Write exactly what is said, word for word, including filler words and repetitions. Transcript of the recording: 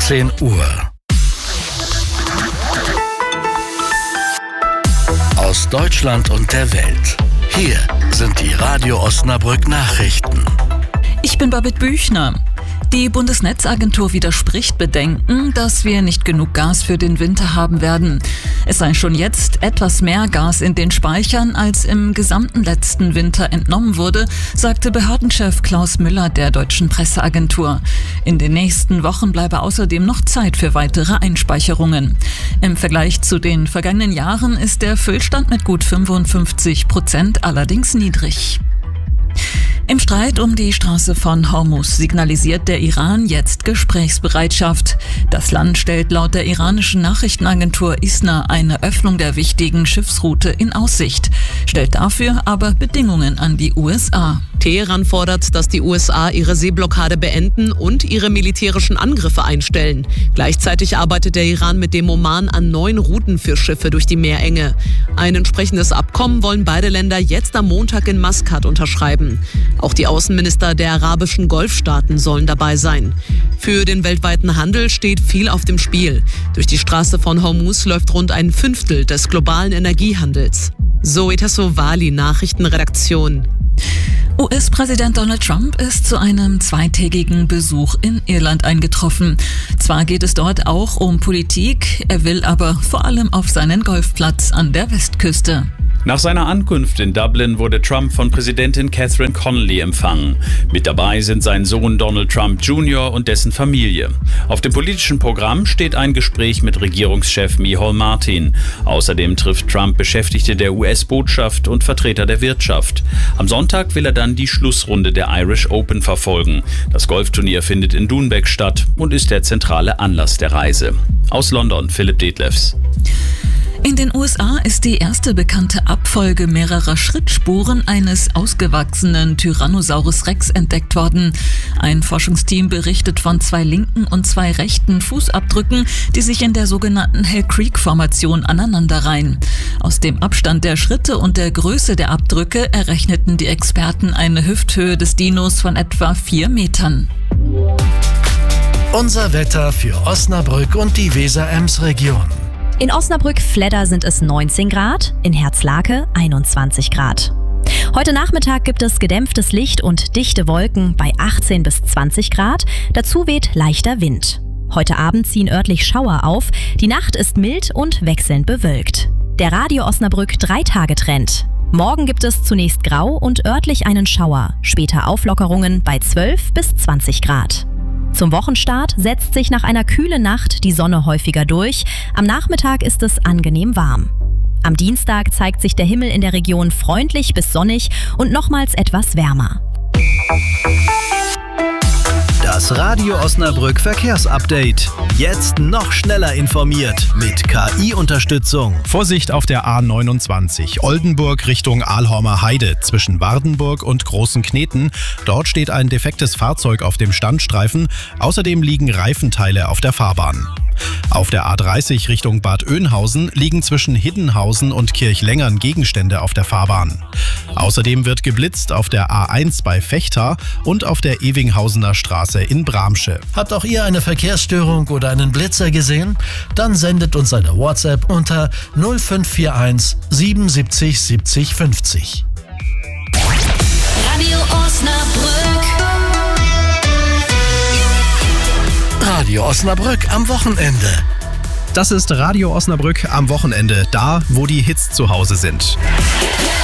achtzehn Uhr. Aus Deutschland und der Welt. Hier sind die Radio Osnabrück Nachrichten. Ich bin Babette Büchner. Die Bundesnetzagentur widerspricht Bedenken, dass wir nicht genug Gas für den Winter haben werden. Es sei schon jetzt etwas mehr Gas in den Speichern, als im gesamten letzten Winter entnommen wurde, sagte Behördenchef Klaus Müller der Deutschen Presseagentur. In den nächsten Wochen bleibe außerdem noch Zeit für weitere Einspeicherungen. Im Vergleich zu den vergangenen Jahren ist der Füllstand mit gut fünfundfünfzig Prozent allerdings niedrig. Im Streit um die Straße von Hormuz signalisiert der Iran jetzt Gesprächsbereitschaft. Das Land stellt laut der iranischen Nachrichtenagentur ISNA eine Öffnung der wichtigen Schiffsroute in Aussicht, stellt dafür aber Bedingungen an die U S A. Teheran fordert, dass die U S A ihre Seeblockade beenden und ihre militärischen Angriffe einstellen. Gleichzeitig arbeitet der Iran mit dem Oman an neuen Routen für Schiffe durch die Meerenge. Ein entsprechendes Abkommen wollen beide Länder jetzt am Montag in Maskat unterschreiben. Auch die Außenminister der arabischen Golfstaaten sollen dabei sein. Für den weltweiten Handel steht viel auf dem Spiel. Durch die Straße von Hormuz läuft rund ein Fünftel des globalen Energiehandels. Zoe Tassovali, Nachrichtenredaktion. U S-Präsident Donald Trump ist zu einem zweitägigen Besuch in Irland eingetroffen. Zwar geht es dort auch um Politik, er will aber vor allem auf seinen Golfplatz an der Westküste. Nach seiner Ankunft in Dublin wurde Trump von Präsidentin Catherine Connolly empfangen. Mit dabei sind sein Sohn Donald Trump Junior und dessen Familie. Auf dem politischen Programm steht ein Gespräch mit Regierungschef Micheal Martin. Außerdem trifft Trump Beschäftigte der U S-Botschaft und Vertreter der Wirtschaft. Am Sonntag will er dann die Schlussrunde der Irish Open verfolgen. Das Golfturnier findet in Doonbeg statt und ist der zentrale Anlass der Reise. Aus London, Philipp Detlefs. In den U S A ist die erste bekannte Abfolge mehrerer Schrittspuren eines ausgewachsenen Tyrannosaurus Rex entdeckt worden. Ein Forschungsteam berichtet von zwei linken und zwei rechten Fußabdrücken, die sich in der sogenannten Hell Creek-Formation aneinanderreihen. Aus dem Abstand der Schritte und der Größe der Abdrücke errechneten die Experten eine Hüfthöhe des Dinos von etwa vier Metern. Unser Wetter für Osnabrück und die Weser-Ems-Region. In Osnabrück-Fledder sind es neunzehn Grad, in Herzlake einundzwanzig Grad. Heute Nachmittag gibt es gedämpftes Licht und dichte Wolken bei achtzehn bis zwanzig Grad. Dazu weht leichter Wind. Heute Abend ziehen örtlich Schauer auf. Die Nacht ist mild und wechselnd bewölkt. Der Radio Osnabrück drei-Tage-Trend. Morgen gibt es zunächst grau und örtlich einen Schauer. Später Auflockerungen bei zwölf bis zwanzig Grad. Zum Wochenstart setzt sich nach einer kühlen Nacht die Sonne häufiger durch. Am Nachmittag ist es angenehm warm. Am Dienstag zeigt sich der Himmel in der Region freundlich bis sonnig und nochmals etwas wärmer. Das Radio Osnabrück Verkehrsupdate. Jetzt noch schneller informiert mit K I-Unterstützung. Vorsicht auf der A neunundzwanzig, Oldenburg Richtung Aalhormer Heide zwischen Wardenburg und Großen Kneten. Dort steht ein defektes Fahrzeug auf dem Standstreifen. Außerdem liegen Reifenteile auf der Fahrbahn. Auf der A dreißig Richtung Bad Oeynhausen liegen zwischen Hiddenhausen und Kirchlängern Gegenstände auf der Fahrbahn. Außerdem wird geblitzt auf der A eins bei Vechta und auf der Evinghausener Straße in Bramsche. Habt auch ihr eine Verkehrsstörung oder einen Blitzer gesehen? Dann sendet uns eine WhatsApp unter null fünf vier eins sieben sieben sieben sieben fünf null. Radio Osnabrück. Radio Osnabrück am Wochenende. Das ist Radio Osnabrück am Wochenende, da wo die Hits zu Hause sind.